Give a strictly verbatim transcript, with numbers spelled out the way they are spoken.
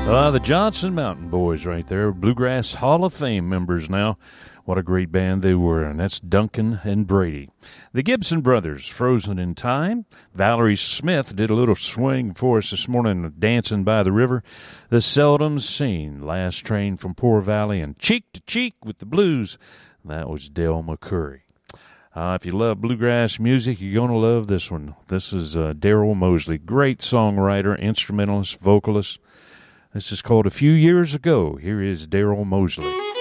Uh, the Johnson Mountain Boys right there, Bluegrass Hall of Fame members now. What a great band they were, and that's Duncan and Brady. The Gibson Brothers, Frozen in Time. Valerie Smith did a little swing for us this morning, Dancing by the River. The Seldom Seen, Last Train from Poor Valley, and Cheek to Cheek with the Blues. That was Del McCoury. Uh, if you love bluegrass music, you're going to love this one. This is uh, Darrell Mosley, great songwriter, instrumentalist, vocalist. This is called A Few Years Ago. Here is Darrell Mosley.